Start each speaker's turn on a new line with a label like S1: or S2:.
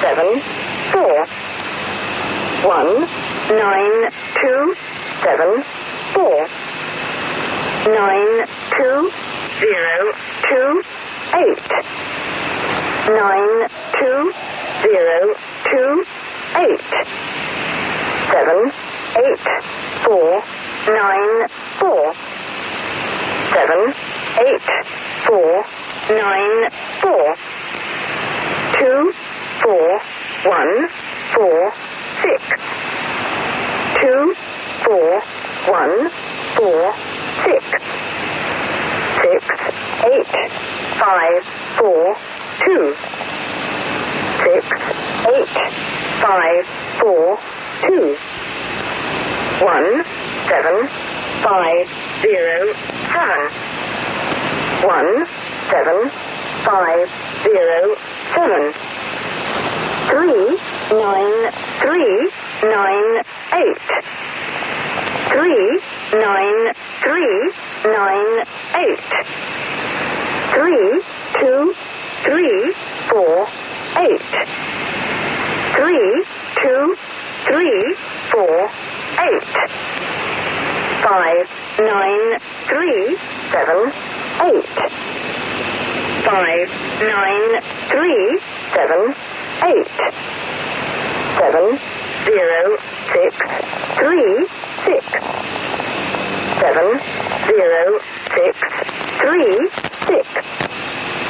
S1: 7 4 1 9 2 7 4 9 2 0 2 8 9 2 0 2 8 7 8 4 9 4 7 8 4 9 4 2 4 1 4 6 2 4 1 4 6 6 8 5 4 2 6 8 5 4 2 1 7 5 0 7 1 7 5 0 7 3 9 3 9 8 3 9 3 9 8 3 2 3 4 8 3 2 3 4 8 5 9 3 7 8 5 9 3 7 8 7 0 6 3 6 7 0 6 3 6